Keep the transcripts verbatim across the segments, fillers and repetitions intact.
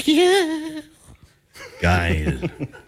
you. Geil.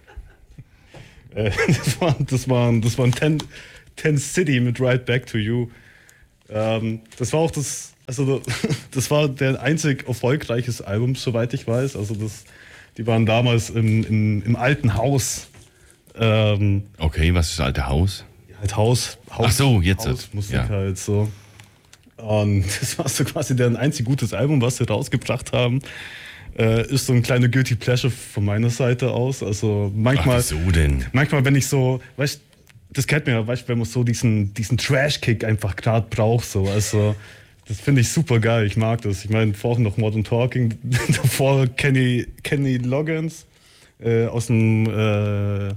äh, das war, das war, das war ein Ten, Ten City mit Right Back to You. Ähm, das war auch das, also das war der einzig erfolgreiches Album, soweit ich weiß. Also das, die waren damals im, im, im alten Haus. Ähm, okay, was ist das alte Haus? Ja, halt Haus, Haus. Ach so, jetzt. Hausmusik ja. halt so. Und das war so quasi deren einzig gutes Album, was sie rausgebracht haben. Äh, ist so ein kleiner Guilty Pleasure von meiner Seite aus. Also manchmal. Ach, wieso denn? Manchmal, wenn ich so, weißt, das kennt man ja, weißt, wenn man so diesen, diesen Trash-Kick einfach gerade braucht, so. Also, das finde ich super geil. Ich mag das. Ich meine, vorhin noch Modern Talking, davor Kenny, Kenny Loggins äh, aus dem. Äh,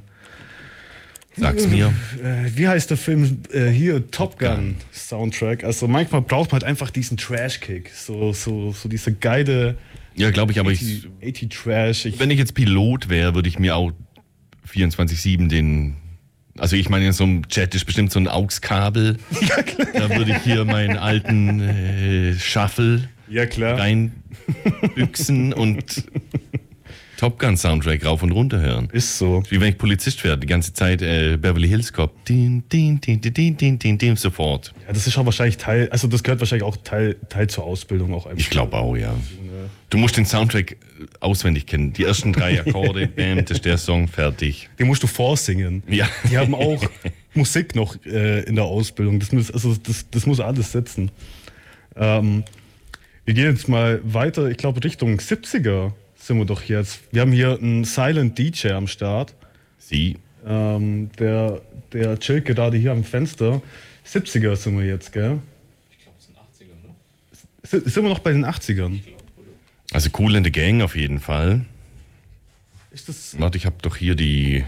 Sag's mir. Äh, wie heißt der Film? Äh, hier, Top Gun, Top Gun Soundtrack. Also, manchmal braucht man halt einfach diesen Trash-Kick. So, so, so diese geile. Ja, glaube ich, aber ich. achtzig Trash. Ich, wenn ich jetzt Pilot wäre, würde ich mir auch vierundzwanzig sieben den. Also ich meine, in so einem Jet ist bestimmt so ein A U X-Kabel. Ja, klar. Da würde ich hier meinen alten äh, Shuffle ja, klar. reinbüchsen und Top Gun Soundtrack rauf und runter hören. Ist so. Wie wenn ich Polizist wäre, die ganze Zeit äh, Beverly Hills Cop. Din, din, din, din, din, din, din, sofort. Ja, das ist auch wahrscheinlich Teil, also das gehört wahrscheinlich auch Teil, Teil zur Ausbildung auch einfach. Ich glaube auch, ja. Du musst den Soundtrack auswendig kennen. Die ersten drei Akkorde, bam, das ist der Song, fertig. Den musst du vorsingen. Ja. Die haben auch Musik noch äh, in der Ausbildung. Das muss, also das, das muss alles sitzen. Ähm, wir gehen jetzt mal weiter, ich glaube Richtung siebziger sind wir doch jetzt. Wir haben hier einen Silent D J am Start. Sie. Ähm, der, der chillt gerade hier am Fenster. siebziger sind wir jetzt, gell? Ich glaube, es sind achtziger, ne? S- sind wir noch bei den achtzigern? Also Cool in the Gang auf jeden Fall. Ist das... Warte, ich habe doch hier die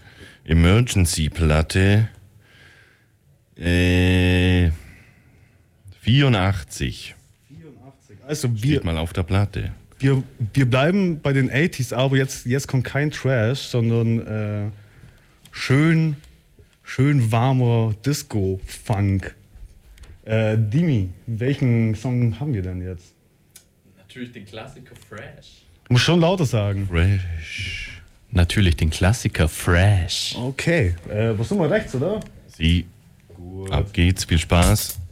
Emergency-Platte. Äh, vierundachtzig. vierundachtzig. Also wir, Steht mal auf der Platte. wir, wir bleiben bei den achtziger, aber jetzt, jetzt kommt kein Trash, sondern äh, schön, schön warmer Disco-Funk. Äh, Dimi, welchen Song haben wir denn jetzt? Natürlich den Klassiker Fresh. Du musst schon lauter sagen. Fresh. Natürlich den Klassiker Fresh. Okay. Äh, was sind wir rechts, oder? Sie. Ab geht's, viel Spaß.